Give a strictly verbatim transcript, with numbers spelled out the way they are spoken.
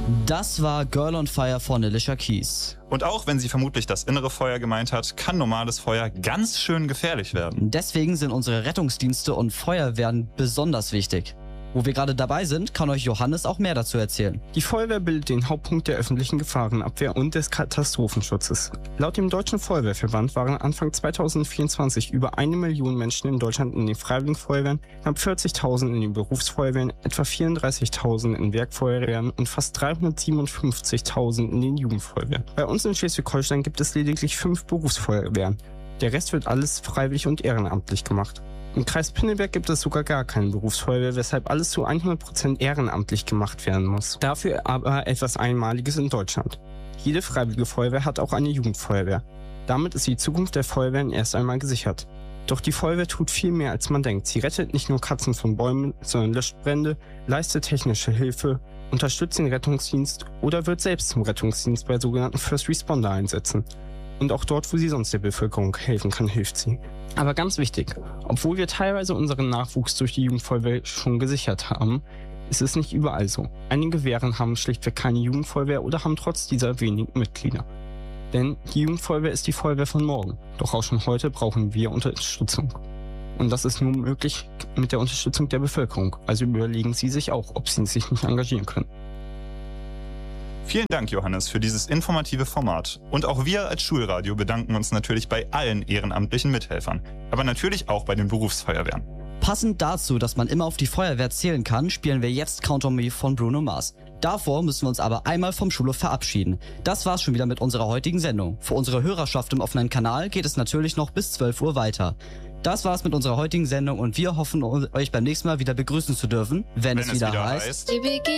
Das war Girl on Fire von Alicia Keys. Und auch wenn sie vermutlich das innere Feuer gemeint hat, kann normales Feuer ganz schön gefährlich werden. Deswegen sind unsere Rettungsdienste und Feuerwehren besonders wichtig. Wo wir gerade dabei sind, kann euch Johannes auch mehr dazu erzählen. Die Feuerwehr bildet den Hauptpunkt der öffentlichen Gefahrenabwehr und des Katastrophenschutzes. Laut dem Deutschen Feuerwehrverband waren Anfang zweitausendvierundzwanzig über eine Million Menschen in Deutschland in den Freiwilligen Feuerwehren, knapp vierzigtausend in den Berufsfeuerwehren, etwa vierunddreißigtausend in Werkfeuerwehren und fast dreihundertsiebenundfünfzigtausend in den Jugendfeuerwehren. Bei uns in Schleswig-Holstein gibt es lediglich fünf Berufsfeuerwehren. Der Rest wird alles freiwillig und ehrenamtlich gemacht. Im Kreis Pinneberg gibt es sogar gar keine Berufsfeuerwehr, weshalb alles zu hundert Prozent ehrenamtlich gemacht werden muss. Dafür aber etwas Einmaliges in Deutschland. Jede freiwillige Feuerwehr hat auch eine Jugendfeuerwehr. Damit ist die Zukunft der Feuerwehren erst einmal gesichert. Doch die Feuerwehr tut viel mehr, als man denkt. Sie rettet nicht nur Katzen von Bäumen, sondern löscht Brände, leistet technische Hilfe, unterstützt den Rettungsdienst oder wird selbst zum Rettungsdienst bei sogenannten First Responder einsetzen. Und auch dort, wo sie sonst der Bevölkerung helfen kann, hilft sie. Aber ganz wichtig, obwohl wir teilweise unseren Nachwuchs durch die Jugendfeuerwehr schon gesichert haben, ist es nicht überall so. Einige Wehren haben schlichtweg keine Jugendfeuerwehr oder haben trotz dieser wenigen Mitglieder. Denn die Jugendfeuerwehr ist die Feuerwehr von morgen. Doch auch schon heute brauchen wir Unterstützung. Und das ist nur möglich mit der Unterstützung der Bevölkerung. Also überlegen Sie sich auch, ob Sie sich nicht engagieren können. Vielen Dank, Johannes, für dieses informative Format. Und auch wir als Schulradio bedanken uns natürlich bei allen ehrenamtlichen Mithelfern, aber natürlich auch bei den Berufsfeuerwehren. Passend dazu, dass man immer auf die Feuerwehr zählen kann, spielen wir jetzt Count on Me von Bruno Mars. Davor müssen wir uns aber einmal vom Schulhof verabschieden. Das war's schon wieder mit unserer heutigen Sendung. Für unsere Hörerschaft im offenen Kanal geht es natürlich noch bis zwölf Uhr weiter. Das war's mit unserer heutigen Sendung und wir hoffen, euch beim nächsten Mal wieder begrüßen zu dürfen, wenn, wenn es wieder, wieder heißt... heißt